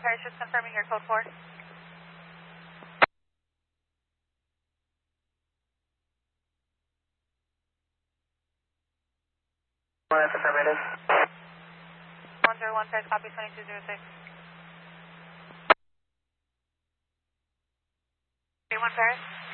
Paris, just confirming your code 4. Affirmative. 101 Paris, copy 2206. 31 Paris.